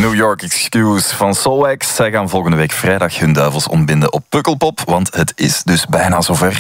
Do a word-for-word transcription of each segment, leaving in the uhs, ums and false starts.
New York Excuse van Soulwax. Zij gaan volgende week vrijdag hun duivels ontbinden op Pukkelpop, want het is dus bijna zover.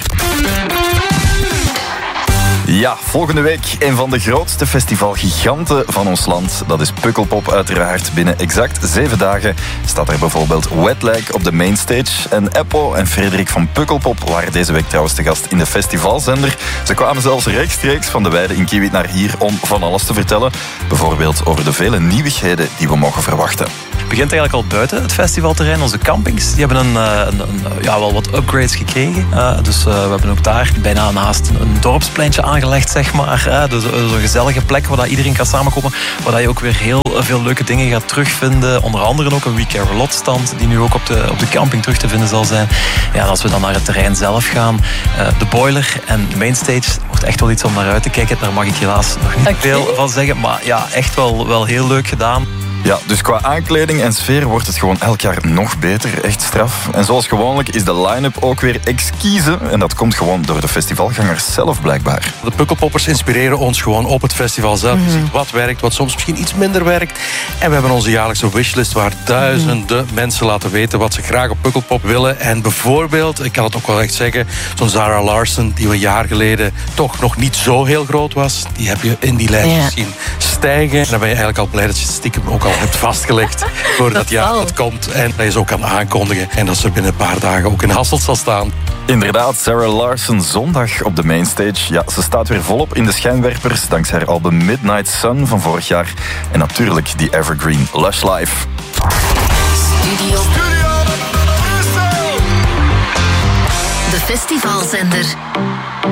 Ja, volgende week een van de grootste festivalgiganten van ons land. Dat is Pukkelpop uiteraard. Binnen exact zeven dagen staat er bijvoorbeeld Wetlag op de mainstage. En Eppo en Frederik van Pukkelpop waren deze week trouwens te gast in de festivalzender. Ze kwamen zelfs rechtstreeks van de weide in Kiewiet naar hier om van alles te vertellen. Bijvoorbeeld over de vele nieuwigheden die we mogen verwachten. Het begint eigenlijk al buiten het festivalterrein. Onze campings die hebben een, een, een, ja, wel wat upgrades gekregen. Uh, dus uh, we hebben ook daar bijna naast een dorpspleintje aangelegd, zeg maar. Uh, dus zo'n gezellige plek waar iedereen kan samenkomen. Waar je ook weer heel veel leuke dingen gaat terugvinden. Onder andere ook een We Care A Lot stand die nu ook op de, op de camping terug te vinden zal zijn. Ja, en als we dan naar het terrein zelf gaan, uh, de boiler en de mainstage wordt echt wel iets om naar uit te kijken. Daar mag ik helaas nog niet okay. veel van zeggen. Maar ja, echt wel, wel heel leuk gedaan. Ja, dus qua aankleding en sfeer wordt het gewoon elk jaar nog beter. Echt straf. En zoals gewoonlijk is de line-up ook weer exquise. En dat komt gewoon door de festivalgangers zelf blijkbaar. De Pukkelpoppers inspireren ons gewoon op het festival zelf. Mm. We zien wat werkt, wat soms misschien iets minder werkt. En we hebben onze jaarlijkse wishlist waar duizenden mm. mensen laten weten wat ze graag op Pukkelpop willen. En bijvoorbeeld, ik kan het ook wel echt zeggen, zo'n Zara Larsson die een jaar geleden toch nog niet zo heel groot was. Die heb je in die lijst yeah. zien stijgen. En dan ben je eigenlijk al blij dat je stiekem ook al hebt vastgelegd voordat dat jaar dat komt. En dat je ze ook kan aankondigen. En dat ze binnen een paar dagen ook in Hasselt zal staan. Inderdaad, Sarah Larsson zondag op de mainstage. Ja, ze staat weer volop in de schijnwerpers dankzij haar album Midnight Sun van vorig jaar. En natuurlijk die evergreen Lush Life. Studio. Studio. De festivalzender.